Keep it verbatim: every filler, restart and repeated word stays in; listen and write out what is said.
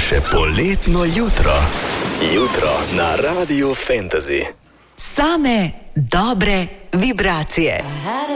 Še poletno jutro. Jutro na Radiu Fantasy. Same dobre vibracije.